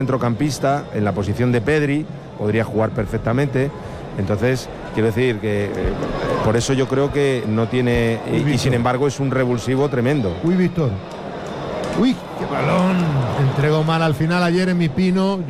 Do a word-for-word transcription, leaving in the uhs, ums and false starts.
centrocampista en la posición de Pedri, podría jugar perfectamente. Entonces, quiero decir que eh, por eso yo creo que no tiene, y, y sin embargo es un revulsivo tremendo. Uy, Víctor. Uy, qué balón. Entregó mal al final ayer en mi Pino.